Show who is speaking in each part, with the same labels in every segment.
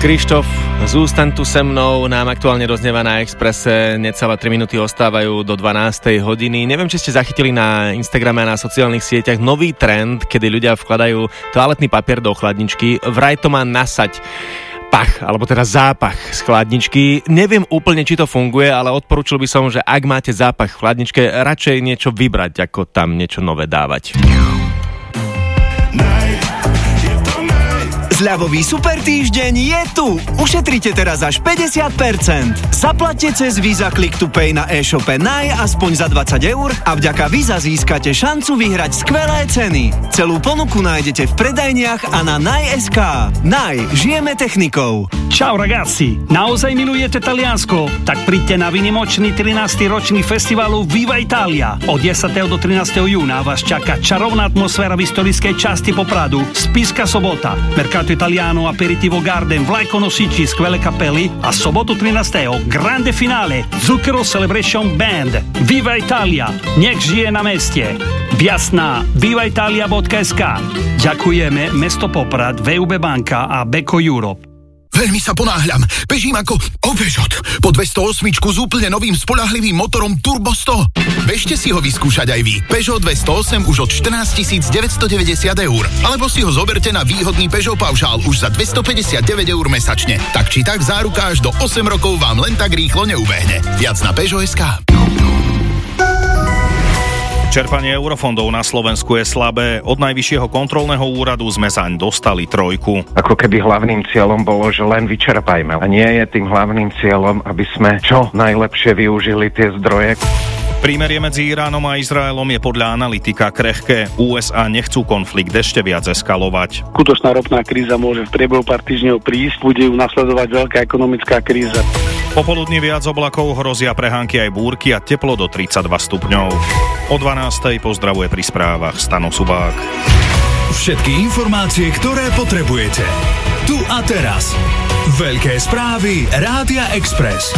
Speaker 1: Krištof, zústaň tu se mnou, nám aktuálne doznieva na Expresse, necelé 3 minúty ostávajú do 12. hodiny. Neviem, či ste zachytili na Instagrame a na sociálnych sieťach nový trend, kedy ľudia vkladajú toaletný papier do chladničky, vraj to má nasať pach, alebo teda zápach z chladničky. Neviem úplne, či to funguje, ale odporúčil by som, že ak máte zápach v chladničke, radšej niečo vybrať, ako tam niečo nové dávať.
Speaker 2: Zľavový super týždeň je tu! Ušetrite teraz až 50%. Zaplatte cez Visa Click to Pay na e-shope Naj aspoň za 20 eur a vďaka Visa získate šancu vyhrať skvelé ceny. Celú ponuku nájdete v predajniach a na Naj.sk. Naj, žijeme technikou.
Speaker 3: Čau ragazzi, naozaj milujete Taliansko? Tak príďte na výnimočný 13. ročný festivalu Viva Italia. Od 10. do 13. júna vás čaká čarovná atmosféra v historickej časti Popradu, Spišská sobota, Mercato Italiano, Aperitivo Garden, Vlajkonosiči, skvelé kapely a sobotu 13. grande finale Zucchero Celebration Band. Viva Italia, nech žije na meste. Viac na vivaitalia.sk. Ďakujeme Mesto Poprad, VUB banka a Beko Europe.
Speaker 4: Veľmi sa ponáhľam. Bežím ako Peugeot. Po 208 s úplne novým spoľahlivým motorom Turbo 100. Bežte si ho vyskúšať aj vy. Peugeot 208 už od 14 990 eur. Alebo si ho zoberte na výhodný Peugeot paušál už za 259 eur mesačne. Tak či tak záruka až do 8 rokov vám len tak rýchlo neubehne. Viac na Peugeot.sk.
Speaker 5: Čerpanie eurofondov na Slovensku je slabé. Od Najvyššieho kontrolného úradu sme zaň dostali 3.
Speaker 6: Ako keby hlavným cieľom bolo, že len vyčerpajme. A nie je tým hlavným cieľom, aby sme čo najlepšie využili tie zdroje.
Speaker 5: Prímerie medzi Iránom a Izraelom je podľa analytika krehké. USA nechcú konflikt ešte viac eskalovať.
Speaker 7: Skutočná ropná kríza môže v priebehu pár týždňov prísť, bude ju nasledovať veľká ekonomická kríza.
Speaker 5: Popoludní viac oblakov, hrozia prehánky aj búrky a teplo do 32 stupňov. O 12:00 pozdravuje pri správach Stano Subák.
Speaker 2: Všetky informácie, ktoré potrebujete. Tu a teraz. Veľké správy Rádia Express.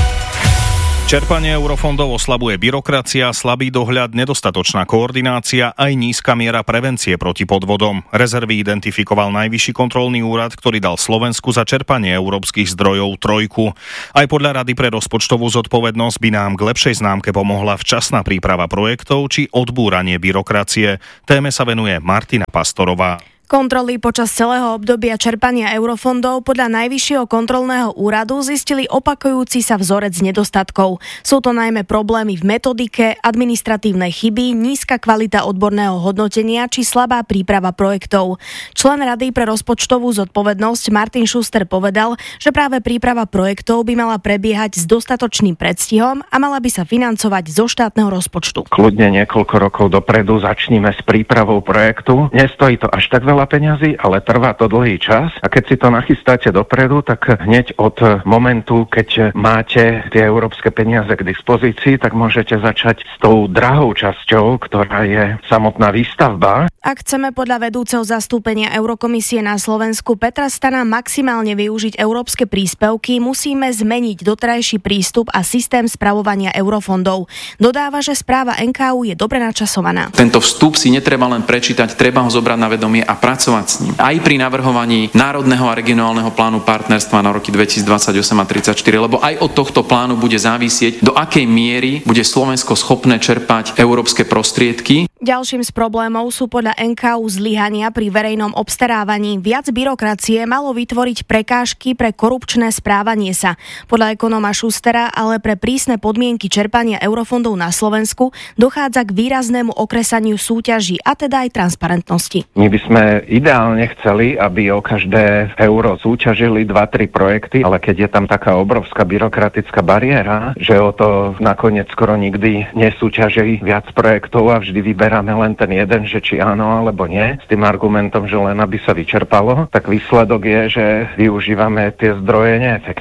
Speaker 5: Čerpanie eurofondov oslabuje byrokracia, slabý dohľad, nedostatočná koordinácia aj nízka miera prevencie proti podvodom. Rezervy identifikoval Najvyšší kontrolný úrad, ktorý dal Slovensku za čerpanie európskych zdrojov 3. Aj podľa Rady pre rozpočtovú zodpovednosť by nám k lepšej známke pomohla včasná príprava projektov či odbúranie byrokracie. Téme sa venuje Martina Pastorová.
Speaker 8: Kontroly počas celého obdobia čerpania eurofondov podľa Najvyššieho kontrolného úradu zistili opakujúci sa vzorec nedostatkov. Sú to najmä problémy v metodike, administratívne chyby, nízka kvalita odborného hodnotenia či slabá príprava projektov. Člen Rady pre rozpočtovú zodpovednosť Martin Schuster povedal, že práve príprava projektov by mala prebiehať s dostatočným predstihom a mala by sa financovať zo štátneho rozpočtu.
Speaker 6: Kľudne niekoľko rokov dopredu začníme s prípravou projektu. Nestojí to až tak veľa peňazí, ale trvá to dlhý čas a keď si to nachystáte dopredu, tak hneď od momentu, keď máte tie európske peniaze k dispozícii, tak môžete začať s tou drahou časťou, ktorá je samotná výstavba.
Speaker 8: Ak chceme podľa vedúceho zastúpenia Eurokomisie na Slovensku Petra Stana maximálne využiť európske príspevky, musíme zmeniť doterajší prístup a systém spravovania eurofondov. Dodáva, že správa NKÚ je dobre načasovaná.
Speaker 9: Tento vstup si netreba len prečítať, treba ho zobrať na vedomie a pracovať s ním. Aj pri navrhovaní národného a regionálneho plánu partnerstva na roky 2028 a 2034, lebo aj od tohto plánu bude závisieť, do akej miery bude Slovensko schopné čerpať európske prostriedky.
Speaker 8: Ďalším z problémov sú podľa NKÚ zlyhania pri verejnom obstarávaní. Viac byrokracie malo vytvoriť prekážky pre korupčné správanie sa. Podľa ekonóma Schustera ale pre prísne podmienky čerpania eurofondov na Slovensku dochádza k výraznému okresaniu súťaží a teda aj transparentnosti.
Speaker 6: My by sme ideálne chceli, aby o každé euro súťažili 2-3 projekty, ale keď je tam taká obrovská byrokratická bariéra, že o to nakoniec skoro nikdy nesúťaží viac projektov a vždy vyberáme len ten jeden, že či áno alebo nie, s tým argumentom, že len aby sa vyčerpalo, tak výsledok je, že využívame tie zdroje neefektívne.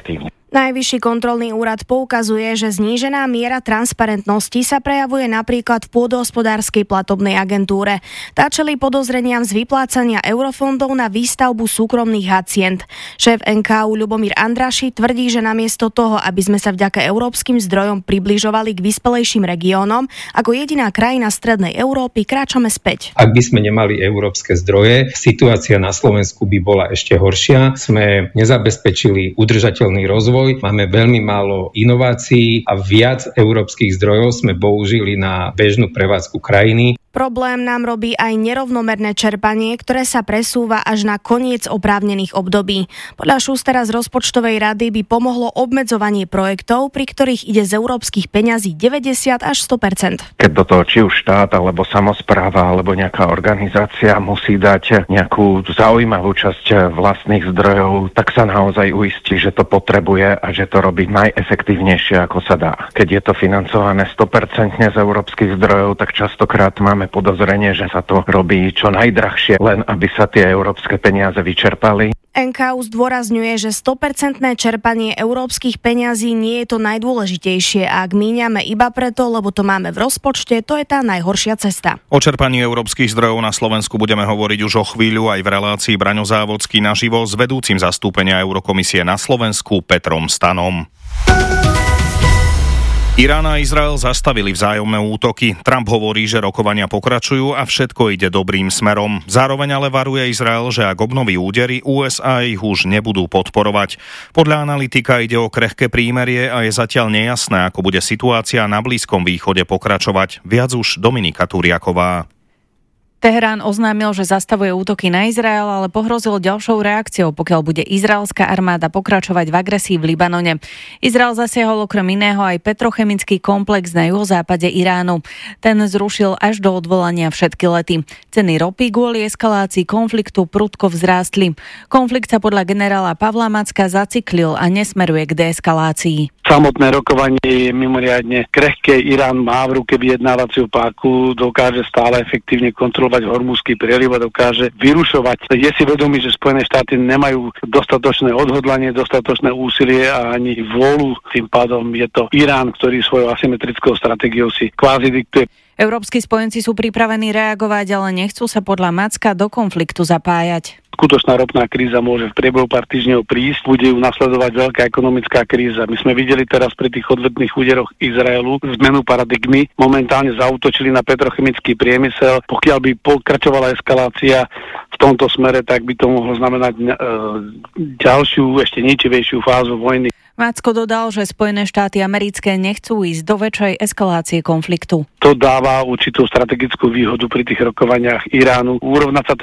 Speaker 8: Najvyšší kontrolný úrad poukazuje, že znížená miera transparentnosti sa prejavuje napríklad v pôdohospodárskej platobnej agentúre. Tá čelí podozreniam z vyplácania eurofondov na výstavbu súkromných hacient. Šéf NKÚ Ľubomír Andraši tvrdí, že namiesto toho, aby sme sa vďaka európskym zdrojom približovali k vyspelejším regiónom, ako jediná krajina strednej Európy kráčame späť.
Speaker 10: Ak by sme nemali európske zdroje, situácia na Slovensku by bola ešte horšia. Sme nezabezpečili udržateľný rozvoj. Máme veľmi málo inovácií a viac európskych zdrojov sme použili na bežnú prevádzku krajiny.
Speaker 8: Problém nám robí aj nerovnomerné čerpanie, ktoré sa presúva až na koniec oprávnených období. Podľa Šustera z rozpočtovej rady by pomohlo obmedzovanie projektov, pri ktorých ide z európskych peňazí 90 až 100%.
Speaker 6: Keď do toho či už štát, alebo samospráva, alebo nejaká organizácia musí dať nejakú zaujímavú časť vlastných zdrojov, tak sa naozaj uistí, že to potrebuje a že to robí najefektívnejšie, ako sa dá. Keď je to financované 100% z európskych zdrojov, tak častokrát máme podozrenie, že sa to robí čo najdrahšie, len aby sa tie európske peniaze vyčerpali.
Speaker 8: NKÚ zdôrazňuje, že 100% čerpanie európskych peňazí nie je to najdôležitejšie a ak míňame iba preto, lebo to máme v rozpočte, to je tá najhoršia cesta.
Speaker 5: O čerpaní európskych zdrojov na Slovensku budeme hovoriť už o chvíľu aj v relácii Braňo Závodský naživo s vedúcim zastúpenia Eurokomisie na Slovensku Petrom Stanom. Irán a Izrael zastavili vzájomné útoky. Trump hovorí, že rokovania pokračujú a všetko ide dobrým smerom. Zároveň ale varuje Izrael, že ak obnoví údery, USA ich už nebudú podporovať. Podľa analytika ide o krehké prímerie a je zatiaľ nejasné, ako bude situácia na Blízkom východe pokračovať. Viac už Dominika Turiaková.
Speaker 11: Teherán oznámil, že zastavuje útoky na Izrael, ale pohrozil ďalšou reakciou, pokiaľ bude izraelská armáda pokračovať v agresii v Libanone. Izrael zasiahol okrem iného aj petrochemický komplex na juhozápade Iránu. Ten zrušil až do odvolania všetky lety. Ceny ropy kvôli eskalácii konfliktu prudko vzrástli. Konflikt sa podľa generála Pavla Macka zacyklil a nesmeruje k deeskalácii.
Speaker 7: Samotné rokovanie je mimoriadne krehké. Irán má v ruke vyjednávaciu páku, dokáže stále efektívne kontrolovať Hormuzský prieliv a dokáže vyrušovať. Je si vedomý, že Spojené štáty nemajú dostatočné odhodlanie, dostatočné úsilie a ani vôľu. Tým pádom je to Irán, ktorý svojou asymetrickou stratégiou si kvázi diktuje.
Speaker 11: Európski spojenci sú pripravení reagovať, ale nechcú sa podľa Macka do konfliktu zapájať.
Speaker 7: Skutočná ropná kríza môže v priebehu pár týždňov prísť, bude ju nasledovať veľká ekonomická kríza. My sme videli teraz pri tých odvetných úderoch Izraelu zmenu paradigmy. Momentálne zaútočili na petrochemický priemysel. Pokiaľ by pokračovala eskalácia v tomto smere, tak by to mohlo znamenať ďalšiu, ešte ničivejšiu fázu vojny.
Speaker 11: Macko dodal, že Spojené štáty americké nechcú ísť do väčšej eskalácie konfliktu.
Speaker 7: To dáva určitú strategickú výhodu pri tých rokovaniach Iránu. Urovnať sa